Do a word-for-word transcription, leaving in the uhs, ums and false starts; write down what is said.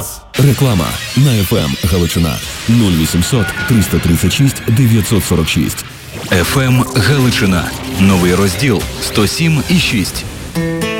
Реклама на еф ем Галичина нуль вісімсот триста тридцять шість дев'ятсот сорок шість. еф ем Галичина. Новий розділ сто сім і шість.